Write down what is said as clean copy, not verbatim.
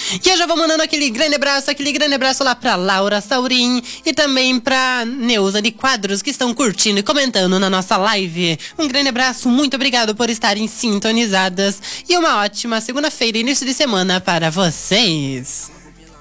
E eu já vou mandando aquele grande abraço lá pra Laura Saurim e também pra Neuza de Quadros, que estão curtindo e comentando na nossa live. Um grande abraço, muito obrigado por estarem sintonizadas e uma ótima segunda-feira, início de semana para vocês.